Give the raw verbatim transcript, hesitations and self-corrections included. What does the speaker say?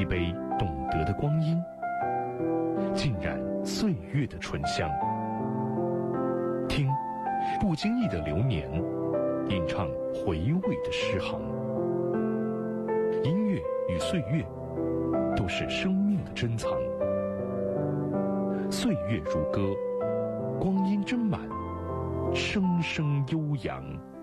杯懂得的光阴，浸染岁月的醇香。听，不经意的流年，吟唱回味的诗行。音乐与岁月，都是生命的珍藏。岁月如歌，光阴真满，声声悠扬。